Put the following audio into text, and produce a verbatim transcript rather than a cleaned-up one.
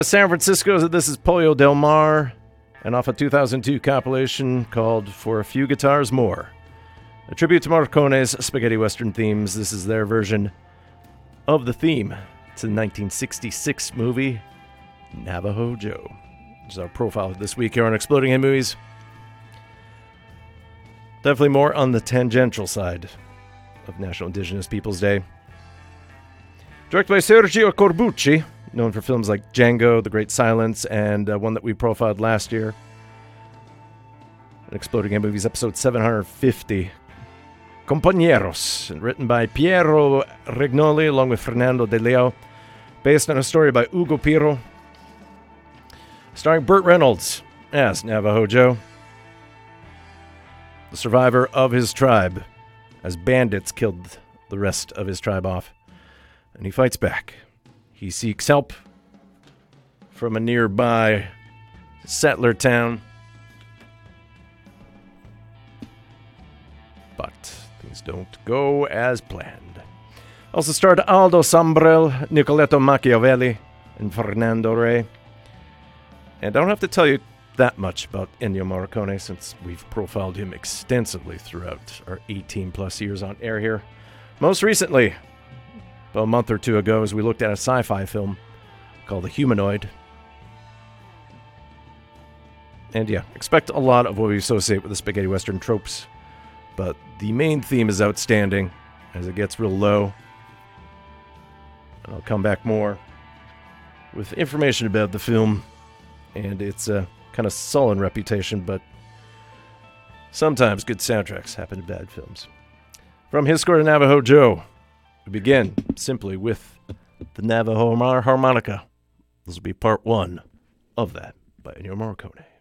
San Francisco, this is Pollo Del Mar, and off a two thousand two compilation called For a Few Guitars More. A tribute to Morricone's spaghetti western themes. This is their version of the theme. It's a nineteen sixty-six movie, Navajo Joe. This is our profile this week here on Exploding Head Movies. Definitely more on the tangential side of National Indigenous Peoples Day. Directed by Sergio Corbucci, known for films like Django, The Great Silence, and uh, one that we profiled last year. Exploding Head Movies, episode seven hundred fifty. Compañeros, and written by Piero Regnoli along with Fernando De Leo. Based on a story by Hugo Piro. Starring Burt Reynolds as Navajo Joe, the survivor of his tribe, as bandits killed the rest of his tribe off. And he fights back. He seeks help from a nearby settler town. But things don't go as planned. Also starred Aldo Sambrel, Nicoletto Machiavelli, and Fernando Rey. And I don't have to tell you that much about Ennio Morricone since we've profiled him extensively throughout our eighteen plus years on air here. Most recently, about a month or two ago, as we looked at a sci-fi film called The Humanoid. And yeah, expect a lot of what we associate with the spaghetti western tropes, but the main theme is outstanding as it gets real low. And I'll come back more with information about the film and its uh, kind of sullen reputation, but sometimes good soundtracks happen in bad films. From his score to Navajo Joe, we begin simply with the Navajo harmonica. This will be part one of that by Ennio Morricone.